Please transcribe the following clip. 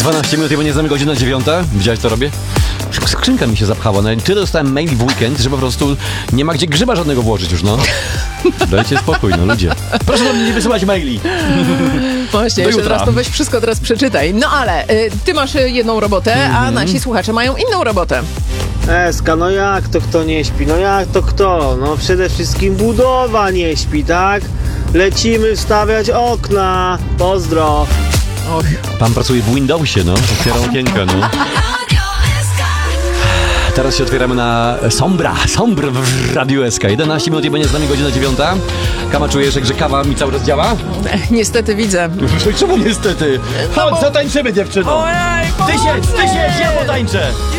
12 minut, nie znamy godzina 9. Widziałeś, co robię? Skrzynka mi się zapchała. No, tyle dostałem maili w weekend, że po prostu nie ma gdzie grzyba żadnego włożyć już, no. Dajcie spokój, no ludzie. Proszę do mnie nie wysyłać maili. Właśnie, do jeszcze jutra. raz to weź wszystko teraz przeczytaj. No ale ty masz jedną robotę, a nasi słuchacze mają inną robotę. Eska, no jak to kto nie śpi? No jak to kto? No przede wszystkim budowa nie śpi, tak? Lecimy wstawiać okna. Pozdro. Och. Pan pracuje w Windowsie, no. Otwiera okienka, no. Teraz się otwieramy na Sombr w Radiu SK. 11 minut i będzie z nami godzina 9. Kama, czujesz, że kawa mi cały czas działa? Niestety widzę. Czemu niestety? Chodź, zatańczymy, dziewczyno! Ojej, Ty siedź, ja potańczę!